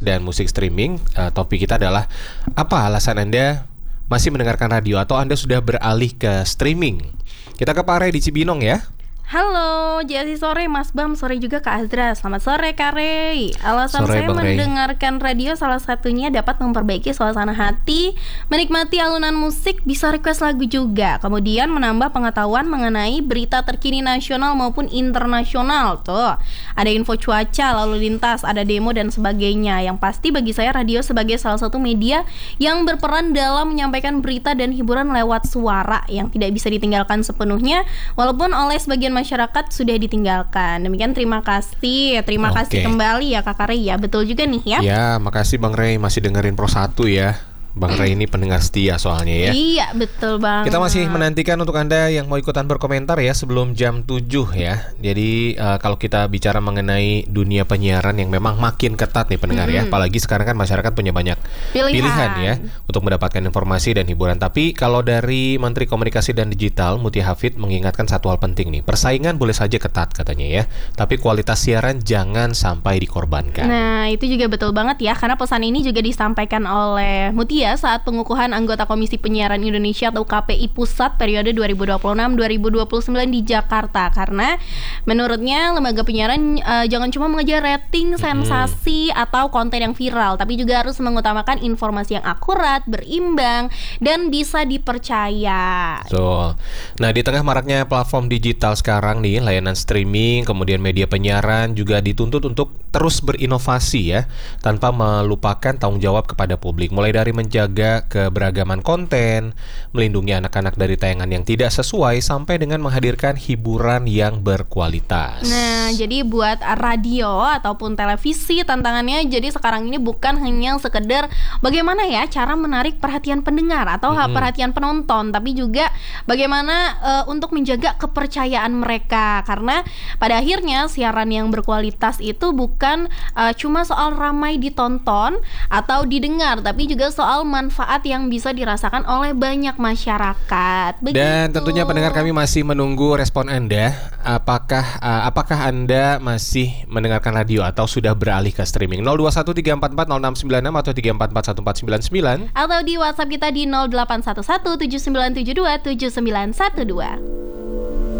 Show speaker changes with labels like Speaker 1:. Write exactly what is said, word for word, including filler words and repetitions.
Speaker 1: dan musik streaming. uh, Topik kita adalah, apa alasan Anda masih mendengarkan radio atau Anda sudah beralih ke streaming? Kita ke Pak Ray di Cibinong ya.
Speaker 2: Halo, Jasi sore Mas Bam, sore juga Kak Azra. Selamat sore Kak Ray. Alasan
Speaker 1: Sore,
Speaker 2: saya
Speaker 1: Bang Ray.
Speaker 2: mendengarkan radio salah satunya dapat memperbaiki suasana hati, menikmati alunan musik, bisa request lagu juga. Kemudian menambah pengetahuan mengenai berita terkini nasional maupun internasional. Tuh, ada info cuaca, lalu lintas, ada demo dan sebagainya. Yang pasti bagi saya radio sebagai salah satu media yang berperan dalam menyampaikan berita dan hiburan lewat suara yang tidak bisa ditinggalkan sepenuhnya, walaupun oleh sebagian masyarakat sudah ditinggalkan. Demikian, terima kasih. Terima
Speaker 1: Oke.
Speaker 2: kasih kembali ya Kakak Ray ya. Betul juga nih ya.
Speaker 1: Ya, makasih Bang Ray masih dengerin Pro satu ya. Bang Ray ini pendengar setia soalnya ya.
Speaker 2: Iya, betul banget.
Speaker 1: Kita masih menantikan untuk Anda yang mau ikutan berkomentar ya sebelum jam tujuh ya. Jadi uh, kalau kita bicara mengenai dunia penyiaran yang memang makin ketat nih pendengar ya.
Speaker 2: Mm-hmm.
Speaker 1: Apalagi sekarang kan masyarakat punya banyak
Speaker 2: Pilihan.
Speaker 1: pilihan ya untuk mendapatkan informasi dan hiburan. Tapi kalau dari Menteri Komunikasi dan Digital Mutia Hafid mengingatkan satu hal penting nih. Persaingan boleh saja ketat katanya ya, tapi kualitas siaran jangan sampai dikorbankan.
Speaker 2: Nah, itu juga betul banget ya, karena pesan ini juga disampaikan oleh Mutia saat pengukuhan anggota Komisi Penyiaran Indonesia atau K P I Pusat periode dua ribu dua puluh enam sampai dua ribu dua puluh sembilan di Jakarta. Karena menurutnya lembaga penyiaran uh, jangan cuma mengejar rating, sensasi, hmm. atau konten yang viral, tapi juga harus mengutamakan informasi yang akurat, berimbang, dan bisa dipercaya.
Speaker 1: Betul. Nah, di tengah maraknya platform digital sekarang nih, layanan streaming, kemudian media penyiaran juga dituntut untuk terus berinovasi ya, tanpa melupakan tanggung jawab kepada publik. Mulai dari menjaga keberagaman konten, melindungi anak-anak dari tayangan yang tidak sesuai, sampai dengan menghadirkan hiburan yang berkualitas.
Speaker 2: Nah, jadi buat radio ataupun televisi tantangannya jadi sekarang ini bukan hanya sekedar bagaimana ya cara menarik perhatian pendengar atau mm-hmm. perhatian penonton, tapi juga bagaimana uh, untuk menjaga kepercayaan mereka. Karena pada akhirnya siaran yang berkualitas itu bukan uh, cuma soal ramai ditonton atau didengar, tapi juga soal manfaat yang bisa dirasakan oleh banyak masyarakat. Begitu.
Speaker 1: Dan tentunya pendengar kami masih menunggu respon Anda. Apakah uh, apakah Anda masih mendengarkan radio atau sudah beralih ke streaming? nol dua satu tiga empat empat nol enam sembilan enam atau tiga empat empat satu empat sembilan sembilan,
Speaker 2: atau di WhatsApp kita di nol delapan satu satu tujuh sembilan tujuh dua tujuh sembilan satu dua.